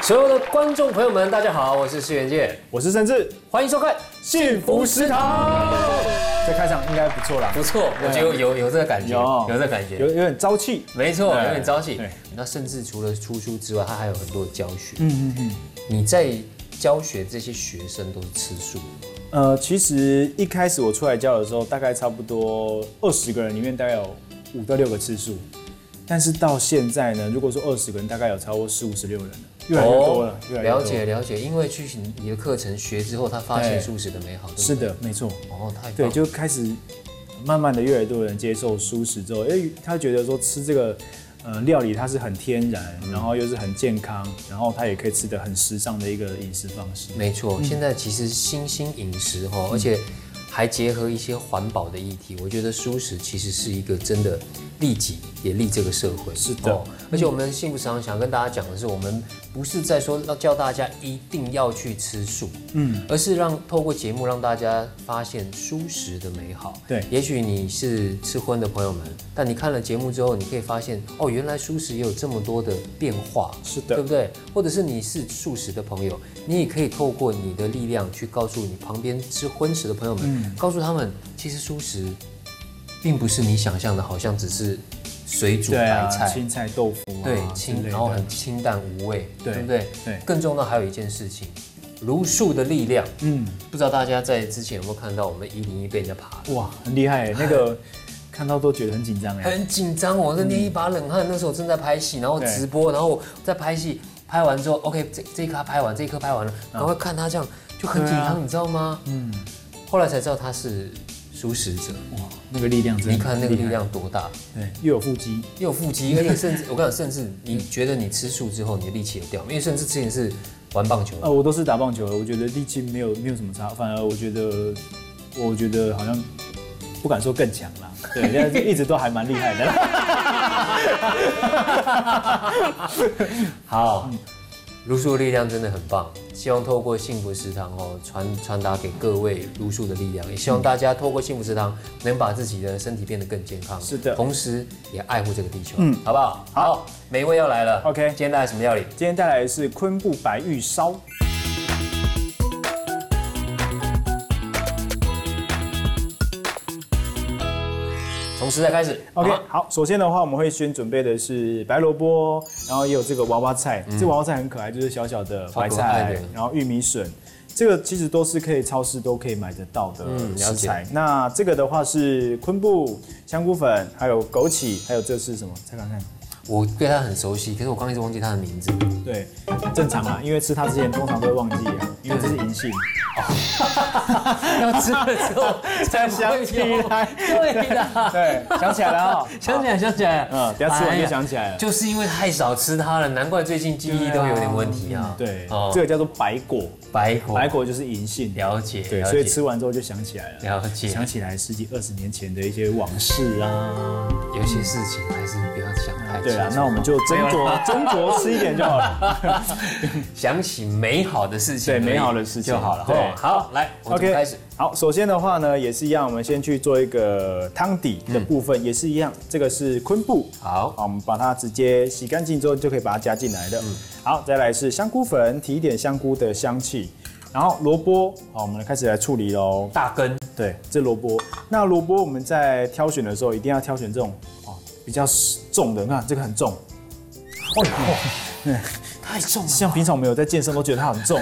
所有的观众朋友们，大家好，我是施元介， 我是盛智， 欢迎收看《 幸福食堂》。这开场应该不错啦， 不错，我觉得有这个感觉，有这个感觉， 有点朝气， 没错，有点朝气。那甚至除了出书之外，他还有很多的教学。你在教学这些学生都是吃素吗？ 其实一开始我出来教的时候，大概差不多20个人里面大概有5到6个吃素，但是到现在呢，如果说20个人，大概有超过15、16人了，越来越多了，越来越多。 了解，因为去你的课程学之后，他发现素食的美好。 是的，没错。 哦，太棒了。 对，就开始慢慢的越来越多人接受素食之后，他觉得说吃这个料理它是很天然，然后又是很健康，然后他也可以吃得很时尚的一个饮食方式。 没错，现在其实新兴饮食哈，而且还结合一些环保的议题，我觉得素食其实是一个真的利己也利这个社会。 是的， 而且我们幸福食堂想跟大家讲的是，我们不是在说要叫大家一定要去吃素，而是透过节目让大家发现素食的美好。 对， 也许你是吃荤的朋友们，但你看了节目之后，你可以发现哦，原来素食也有这么多的变化。 是的， 对不对？或者是你是素食的朋友，你也可以透过你的力量去告诉你旁边吃荤食的朋友们，告诉他们，其实素食并不是你想象的，好像只是水煮白菜、 青菜豆腐对，然后很清淡无味，对不对？ 对。 更重要还有一件事情，茹素的力量。不知道大家在之前有没有看到我们101被人家爬？ 哇，很厉害，那个看到都觉得很紧张哎， 很紧张，我那一把冷汗。那时候我正在拍戏，然后直播，然后我在拍戏，拍完之后 ，OK， 这一颗拍完，这一颗拍完了，然后看他这样就很紧张，你知道吗？后来才知道他是素食者。 哇，那个力量真的， 你看那个力量多大？ 对，又有腹肌， 而且甚至我跟你讲，甚至你觉得你吃素之后，你的力气有掉，因为甚至之前是玩棒球。 我都是打棒球的，我觉得力气没有什么差，反而我觉得好像不敢说更强啦。对，现在一直都还蛮厉害的。 好，茹素的力量真的很棒，希望透过幸福食堂传达给各位茹素的力量，也希望大家透过幸福食堂能把自己的身体变得更健康， 是的， 同时也爱护这个地球，好不好？好，美味要来了 ，OK， 今天带来什么料理？ 今天带来的是昆布白玉烧。 从食材开始 ，OK， 好。首先的话，我们会先准备的是白萝卜，然后也有这个娃娃菜。这娃娃菜很可爱，就是小小的白菜，然后玉米笋，这个其实都是可以超市都可以买得到的食材。那这个的话是昆布、香菇粉，还有枸杞，还有这是什么？猜看看。 我对它很熟悉，可是我刚一直忘记它的名字。 对，正常啦，因为吃它之前通常都会忘记啊，因为这是银杏。 要吃了之后才想起来。对的， 对，想起来了哦， 想起来了。 等下吃完就想起来了。 就是因为太少吃它了，难怪最近记忆都有点问题啊。 对，这个叫做白果，白果就是银杏。 了解， 对，所以吃完之后就想起来了。 了解， 想起来10几20年前的一些往事啊， 有些事情还是不要想太清楚。 对啊，那我们就斟酌吃一点就好了。 想起美好的事情， 对，美好的事情就好了。 对， 好，来 ，OK， 开始。 好，首先的话呢，也是一样，我们先去做一个汤底的部分，也是一样。这个是昆布，好，我们把它直接洗干净之后，就可以把它加进来的。好，再来是香菇粉，提一点香菇的香气。然后萝卜，好，我们开始来处理喽。 大根， 对，这萝卜。那萝卜我们在挑选的时候，一定要挑选这种比较重的，你看这个很重。 太重了， 像平常我们有在健身都觉得它很重。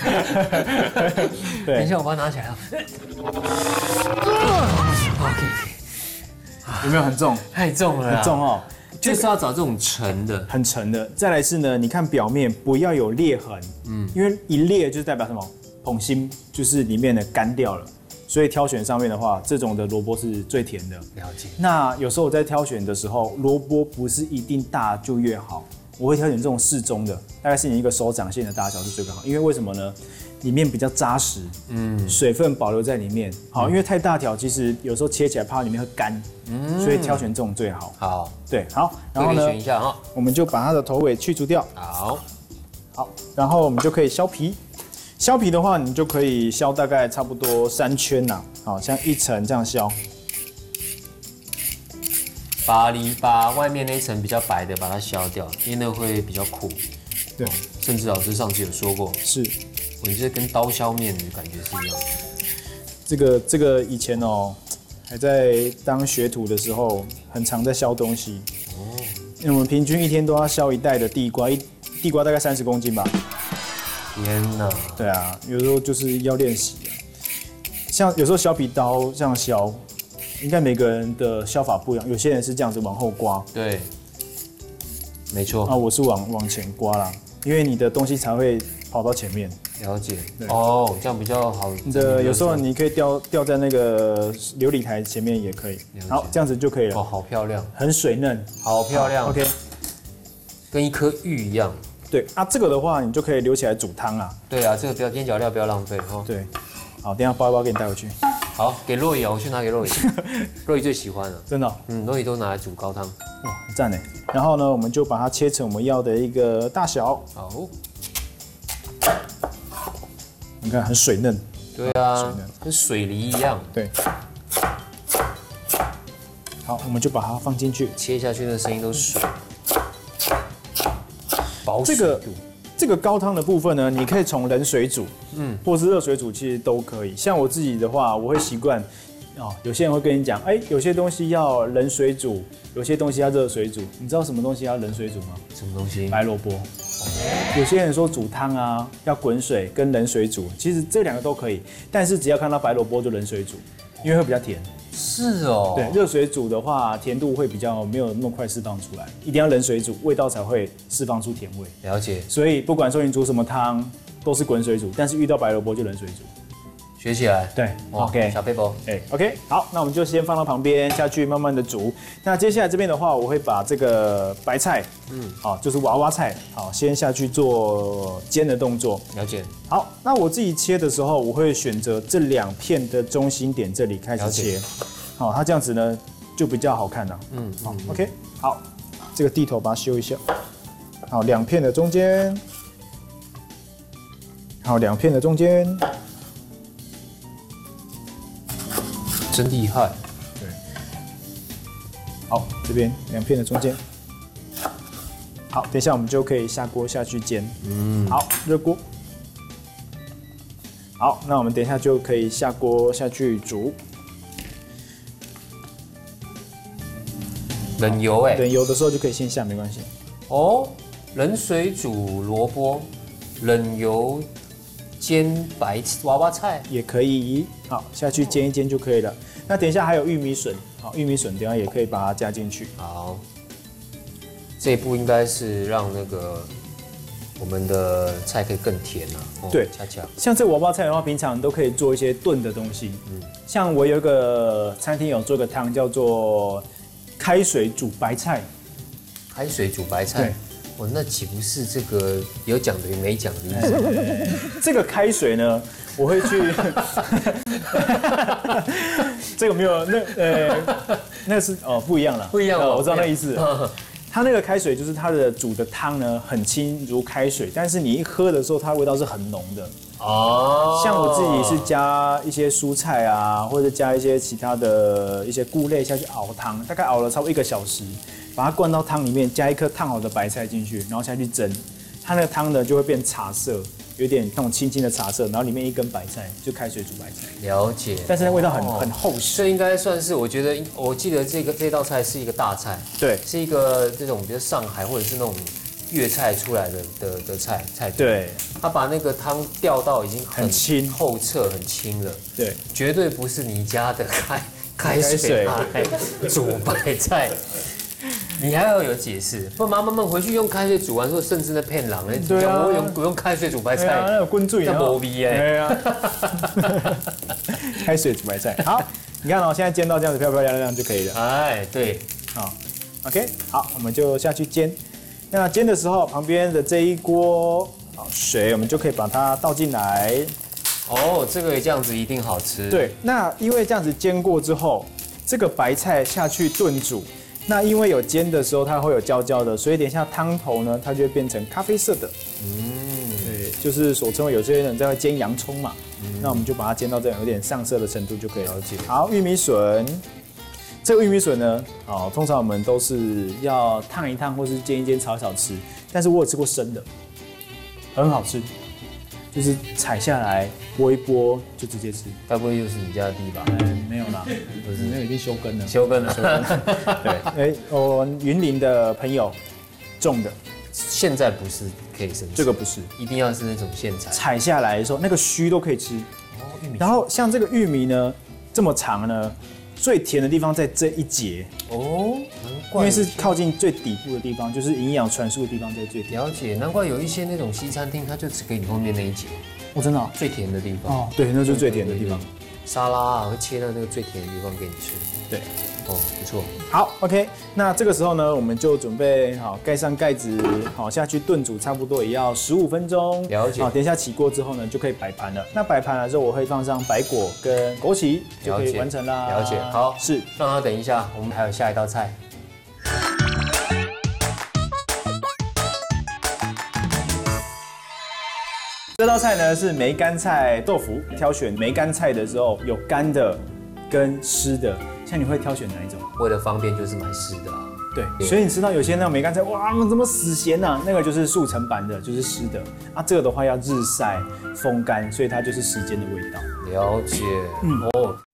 对，等一下我把它拿起来啊。OK， 有没有很重？ 太重了， 很重哦。 就是要找这种沉的， 很沉的。再来是呢，你看表面不要有裂痕，因为一裂就代表什么？捧心就是里面的干掉了。所以挑选上面的话，这种的萝卜是最甜的。 了解。 那有时候我在挑选的时候，萝卜不是一定大就越好，我会挑选这种适中的，大概是你一个手掌心的大小是最好。因为为什么呢？里面比较扎实，水分保留在里面。好，因为太大条，其实有时候切起来怕里面会干，所以挑选这种最好。 好， 对，好，然后呢， 选一下哈， 我们就把它的头尾去除掉。 好， 然后我们就可以削皮。削皮的话，你就可以削大概差不多3圈呐，好像一层这样削。把外面那一层比较白的把它削掉，因为那会比较苦。 对， 甚至老师上次有说过， 是， 我觉得跟刀削面的感觉是一样的。这个以前哦，还在当学徒的时候，很常在削东西。哦，因为我们平均一天都要削1袋的地瓜，地瓜大概30公斤吧。 天哪！ 对啊，有时候就是要练习啊。像有时候削皮刀这样削，应该每个人的削法不一样。有些人是这样子往后刮， 对，没错。 啊，我是往前刮啦，因为你的东西才会跑到前面。 了解。哦，这样比较好。 你的有时候你可以吊在那个琉璃台前面也可以。好，这样子就可以了。 哦，好漂亮， 很水嫩， 好漂亮。 OK， 跟一颗玉一样。 对啊，这个的话你就可以留起来煮汤啊。 对啊，这个不要边角料不要浪费哦。 对，好，等一下包一包给你带回去。 好，给若雨啊，我去拿给若雨。若雨最喜欢了， 真的、哦。 若雨都拿来煮高汤。 哇，很赞呢。然后呢，我们就把它切成我们要的一个大小。 好， 你看很水嫩。 对啊，跟水梨一样。 对。好，我们就把它放进去， 切下去的声音都是水。 这个高汤的部分呢，你可以从冷水煮，或是热水煮，其实都可以。像我自己的话，我会习惯，哦，有些人会跟你讲，有些东西要冷水煮，有些东西要热水煮。你知道什么东西要冷水煮吗？ 什么东西？ 白萝卜。有些人说煮汤啊要滚水跟冷水煮，其实这2个都可以，但是只要看到白萝卜就冷水煮，因为会比较甜。 是哦。 对，热水煮的话，甜度会比较没有那么快释放出来，一定要冷水煮，味道才会释放出甜味。 了解。 所以不管说你煮什么汤，都是滚水煮，但是遇到白萝卜就冷水煮。 学起来。 对 ，OK， 小背包。 OK， 好，那我们就先放到旁边下去慢慢的煮。那接下来这边的话，我会把这个白菜，好，就是娃娃菜，好，先下去做煎的动作。 了解。 好，那我自己切的时候，我会选择这2片的中心点这里开始切。好，它这样子呢就比较好看了。好 ，OK， 好，这个地头把它修一下。好，2片的中间。好，2片的中间。 真厉害。 对。好，这边2片的中间。好，等一下我们就可以下锅下去煎。好，热锅。好，那我们等一下就可以下锅下去煮。 冷油冷油的时候就可以先下，没关系。 哦，冷水煮萝卜，冷油煎娃娃菜也可以。好，下去煎一煎就可以了。那等一下还有玉米笋，好，玉米笋等一下也可以把它加进去。 好，这一步应该是让那个我们的菜可以更甜啊。 对， 恰恰像这娃娃菜的话，平常都可以做一些炖的东西。像我有一个餐厅有做个汤，叫做开水煮白菜。 开水煮白菜。 对。 我那岂不是这个有讲的没讲的意思？ 这个开水呢，我会去，这个没有那是不一样了， 不一样哦， 我知道那意思。它那个开水就是它的煮的汤呢很清如开水，但是你一喝的时候，它的味道是很浓的。哦，像我自己是加一些蔬菜啊，或者加一些其他的一些菇类下去熬汤，大概熬了差不多1个小时。把它灌到汤里面，加一颗烫好的白菜进去，然后下去蒸，它那个汤呢就会变茶色，有点那种清清的茶色，然后里面一根白菜，就开水煮白菜。 了解。 但是那味道很厚实。 这应该算是，我觉得我记得这道菜是一个大菜， 对， 是一个这种比如上海或者是那种粤菜出来的菜。 对， 它把那个汤调到已经很清、 透彻、很清了。 对， 绝对不是你家的开水拿来煮白菜。你还要有解释，不然慢慢回去用开水煮完之后，甚至那骗人呢。对啊，我用开水煮白菜， 那有滚水， 那没味哎。 对啊，开水煮白菜。好，你看哦，现在煎到这样子漂漂亮亮就可以了。 哎，对， 好 ，OK， 好，我们就下去煎。那煎的时候，旁边的这一锅水，我们就可以把它倒进来。 哦，这个这样子一定好吃。 对，那因为这样子煎过之后，这个白菜下去炖煮。那因为有煎的时候它会有焦焦的，所以等一下汤头呢，它就会变成咖啡色的。对，就是所称为有些人在煎洋葱嘛。那我们就把它煎到这样有点上色的程度就可以了解。好，玉米笋，这个玉米笋呢，通常我们都是要烫一烫或是煎一煎炒一炒吃，但是我有吃过生的。 很好吃，就是采下来剥一剥就直接吃。 该不会又是你家的地吧？ 没有啦，不是，那个已经休耕了。 休耕了。 对，我云林的朋友种的， 现在不是可以生吃， 这个不是， 一定要是那种现采。 采下来的时候，那个须都可以吃。 哦，玉米。 然后像这个玉米呢，这么长呢，最甜的地方在这一节。 哦，难怪。 因为是靠近最底部的地方，就是营养传输的地方在最底。 了解，难怪有一些那种西餐厅，它就只给你后面那一节。 哦，真的、 最甜的地方。 哦，对，那就是最甜的地方。 沙拉啊，会切到那个最甜的地方给你吃。 对， 哦，不错。 好 ，OK， 那这个时候呢，我们就准备好盖上盖子，好下去炖煮，差不多也要15分钟。 了解。 好，等一下起锅之后呢，就可以摆盘了。那摆盘了之后，我会放上白果跟枸杞，就可以完成啦。 了解。好， 是。 让它等一下，我们还有下一道菜。 这道菜呢是梅干菜豆腐。挑选梅干菜的时候，有干的跟湿的，像你会挑选哪一种？ 为了方便，就是买湿的啊。 对，所以你吃到有些那种梅干菜，哇，怎么死咸啊？那个就是速成版的，就是湿的啊。这个的话要日晒风干，所以它就是时间的味道。 了解。哦。